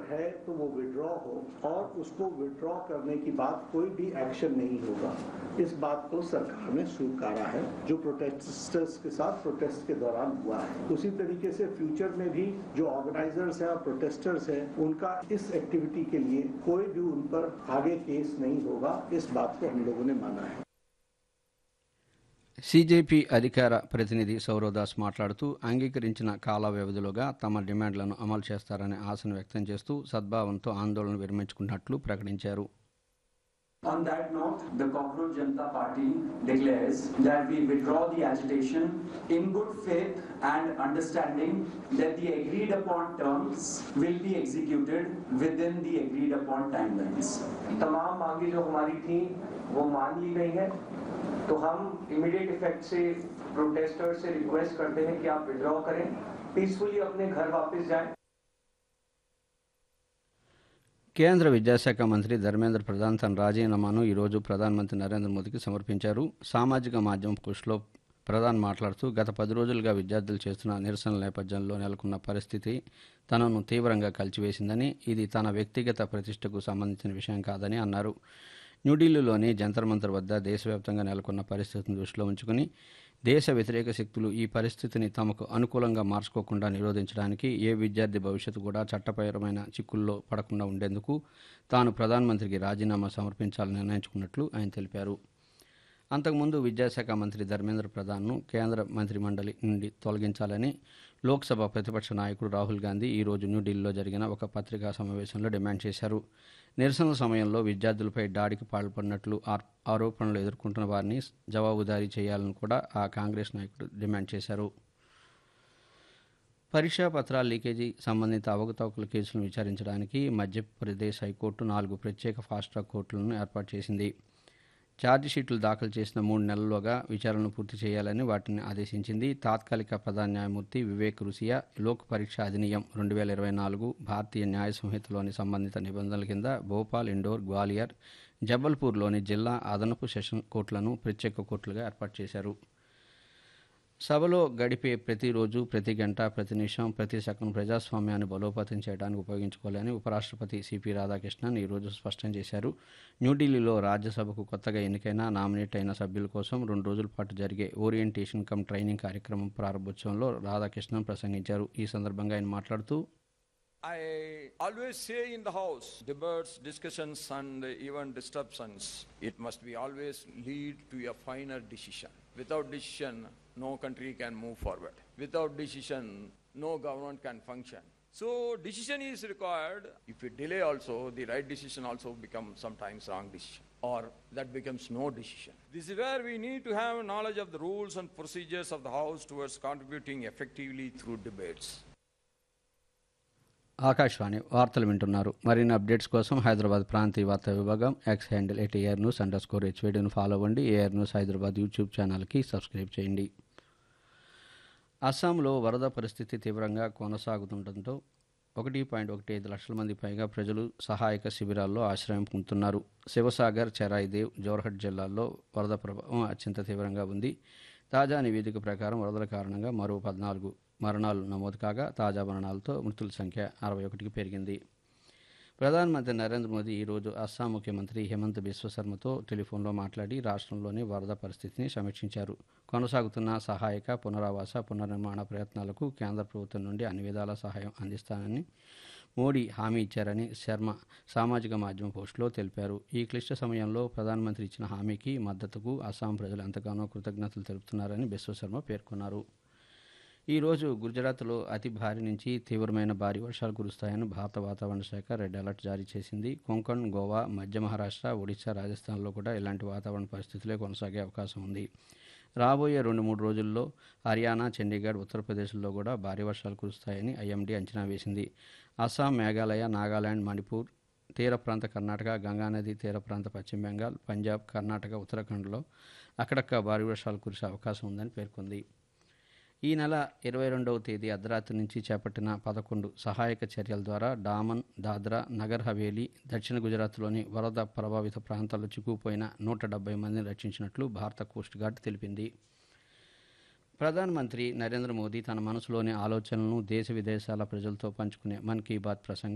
है तो वो विड्रॉ हो और उसको विड्रॉ करने की बात कोई भी एक्शन नहीं होगा, इस बात को सरकार ने स्वीकारा है जो प्रोटेस्टर्स के साथ प्रोटेस्ट के दौरान हुआ है। उसी तरीके से फ्यूचर में भी जो ऑर्गेनाइजर्स हैं और प्रोटेस्टर्स हैं उनका इस एक्टिविटी के लिए कोई भी उन पर आगे केस नहीं होगा, इस बात को हम लोगों ने माना है। సీజేపీ అధికార ప్రతినిధి సౌరవ్దాస్ మాట్లాడుతూ అంగీకరించిన కాల వ్యవధిలోగా తమ డిమాండ్లను అమలు చేస్తారనే ఆశను వ్యక్తం చేస్తూ సద్భావంతో ఆందోళన విరమించుకున్నట్లు ప్రకటించారు. On that note, the Cockroach Janata Party declares that we withdraw the agitation in good faith and understanding that the agreed upon terms will be executed within the agreed upon timelines. तमाम मांगे जो हमारी थी वो मान ली गई हैं, तो हम इमीडिएट इफेक्ट से प्रोटेस्टर्स से रिक्वेस्ट करते हैं कि आप विड्रॉ करें, पीसफुली अपने घर वापस जाएं. కేంద్ర విద్యాశాఖ మంత్రి ధర్మేంద్ర ప్రధాన్ తన రాజీనామాను ఈరోజు ప్రధానమంత్రి నరేంద్ర మోదీకి సమర్పించారు. సామాజిక మాధ్యమం పోస్టులో ప్రధాన్ మాట్లాడుతూ గత 10 రోజులుగా విద్యార్థులు చేస్తున్న నిరసనల నేపథ్యంలో నెలకొన్న పరిస్థితి తనను తీవ్రంగా కలిచివేసిందని, ఇది తన వ్యక్తిగత ప్రతిష్టకు సంబంధించిన విషయం కాదని అన్నారు. న్యూఢిల్లీలోని జంతర్ మంతర్ వద్ద దేశవ్యాప్తంగా నెలకొన్న పరిస్థితిని దృష్టిలో ఉంచుకుని దేశ వ్యతిరేక శక్తులు ఈ పరిస్థితిని తమకు అనుకూలంగా మార్చుకోకుండా నిరోధించడానికి ఏ విద్యార్థి భవిష్యత్తు కూడా చట్టపరమైన చిక్కుల్లో పడకుండా ఉండేందుకు తాను ప్రధానమంత్రికి రాజీనామా సమర్పించాలని నిర్ణయించుకున్నట్లు ఆయన తెలిపారు. అంతకుముందు విద్యాశాఖ మంత్రి ధర్మేంద్ర ప్రధాన్ను కేంద్ర మంత్రిమండలి నుండి తొలగించాలని లోక్సభ ప్రతిపక్ష నాయకుడు రాహుల్ గాంధీ ఈరోజు న్యూఢిల్లీలో జరిగిన ఒక పత్రికా సమావేశంలో డిమాండ్ చేశారు. నిరసనల సమయంలో విద్యార్థులపై దాడికి పాల్పడినట్లు ఆరోపణలు ఎదుర్కొంటున్న వారిని జవాబుదారీ చేయాలని కూడా ఆ కాంగ్రెస్ నాయకుడు డిమాండ్ చేశారు. పరీక్షా పత్రాల లీకేజీ సంబంధిత అవకతవకల కేసులను విచారించడానికి మధ్యప్రదేశ్ హైకోర్టు 4 ప్రత్యేక ఫాస్ట్ ట్రాక్ కోర్టులను ఏర్పాటు చేసింది. ఛార్జిషీట్లు దాఖలు చేసిన 3 నెలల్లోగా విచారణను పూర్తి చేయాలని వాటిని ఆదేశించింది. తాత్కాలిక ప్రధాన న్యాయమూర్తి వివేక్ రుసియా లోక్ పరీక్ష అధినియం 2024 భారతీయ న్యాయ సంహితలోని సంబంధిత నిబంధనల కింద భోపాల్, ఇండోర్, గ్వాలియర్, జబల్పూర్లోని జిల్లా అదనపు సెషన్ కోర్టులను ప్రత్యేక కోర్టులుగా ఏర్పాటు చేశారు. సభలో గడిపే ప్రతిరోజు, ప్రతి గంట, ప్రతి నిమిషం, ప్రతి సెకండ్ ప్రజాస్వామ్యాన్ని బలోపేతం చేయడానికి ఉపయోగించుకోవాలని ఉపరాష్ట్రపతి సిపి రాధాకృష్ణన్ ఈరోజు స్పష్టం చేశారు. న్యూఢిల్లీలో రాజ్యసభకు కొత్తగా ఎన్నికైన నామినేట్ అయిన సభ్యుల కోసం 2 రోజుల పాటు జరిగే ఓరియంటేషన్ కమ్ ట్రైనింగ్ కార్యక్రమం ప్రారంభోత్సవంలో రాధాకృష్ణన్ ప్రసంగించారు. ఈ సందర్భంగా ఆయన మాట్లాడుతూ I always say in the house, debates, discussions and even disruptions, it must be always lead to a final decision. Without decision, no country can move forward. Without decision, no government can function. So decision is required. If you delay also, the right decision also becomes sometimes wrong decision, or that becomes no decision. This is where we need to have knowledge of the rules and procedures of the house towards contributing effectively through debates. Akashvani వార్తలు వింటున్నారు. మరిన్ని updates కోసం హైదరాబాద్ ప్రాంతీయ వార్తా విభాగం X handle @AirNews_HVDను follow అవ్వండి. AR news Hyderabad YouTube ఛానల్కి subscribe చేయండి. అస్సాంలో వరద పరిస్థితి తీవ్రంగా కొనసాగుతుండటంతో 1.15 లక్షల మంది పైగా ప్రజలు సహాయక శిబిరాల్లో ఆశ్రయం పొందుతున్నారు. శివసాగర్, చెరాయిదేవ్, జోర్హట్ జిల్లాల్లో వరద ప్రభావం అత్యంత తీవ్రంగా ఉంది. తాజా నివేదిక ప్రకారం వరదల కారణంగా మరో 14 మరణాలు నమోదు కాగా తాజా మరణాలతో మృతుల సంఖ్య 61కి పెరిగింది. ప్రధానమంత్రి నరేంద్ర మోదీ ఈరోజు అస్సాం ముఖ్యమంత్రి హిమంత్ బిశ్వ శర్మతో టెలిఫోన్లో మాట్లాడి రాష్ట్రంలోని వరద పరిస్థితిని సమీక్షించారు. కొనసాగుతున్న సహాయక, పునరావాస, పునర్నిర్మాణ ప్రయత్నాలకు కేంద్ర ప్రభుత్వం నుండి అన్ని విధాల సహాయం అందిస్తానని మోడీ హామీ ఇచ్చారని శర్మ సామాజిక మాధ్యమం పోస్టులో తెలిపారు. ఈ క్లిష్ట సమయంలో ప్రధానమంత్రి ఇచ్చిన హామీకి మద్దతుకు అస్సాం ప్రజలు ఎంతగానో కృతజ్ఞతలు తెలుపుతున్నారని బిశ్వశర్మ పేర్కొన్నారు. ఈరోజు గుజరాత్లో అతి భారీ నుంచి తీవ్రమైన భారీ వర్షాలు కురుస్తాయని భారత వాతావరణ శాఖ రెడ్ అలర్ట్ జారీ చేసింది. కొంకణ్, గోవా, మధ్య మహారాష్ట్ర, ఒడిశా, రాజస్థాన్లో కూడా ఇలాంటి వాతావరణ పరిస్థితులే కొనసాగే అవకాశం ఉంది. రాబోయే 2-3 రోజుల్లో హర్యానా, చండీగఢ్, ఉత్తరప్రదేశ్లో కూడా భారీ వర్షాలు కురుస్తాయని ఐఎండీ అంచనా వేసింది. అస్సాం, మేఘాలయ, నాగాలాండ్, మణిపూర్, తీర ప్రాంత కర్ణాటక, గంగానది తీర ప్రాంత పశ్చిమ బెంగాల్, పంజాబ్, కర్ణాటక, ఉత్తరాఖండ్లో అక్కడక్కడ భారీ వర్షాలు కురిసే అవకాశం ఉందని పేర్కొంది. ఈ నెల 22వ తేదీ అర్ధరాత్రి నుంచి చేపట్టిన 11 సహాయక చర్యల ద్వారా డామన్, దాద్రా, నగర్ హవేలీ, దక్షిణ గుజరాత్లోని వరద ప్రభావిత ప్రాంతాల్లో చిక్కుకుపోయిన 170 మందిని రక్షించినట్లు భారత కోస్ట్ గార్డ్ తెలిపింది. ప్రధానమంత్రి నరేంద్ర మోదీ తన మనసులోని ఆలోచనలను దేశ విదేశాల ప్రజలతో పంచుకునే మన్ కీ బాత్ ప్రసంగం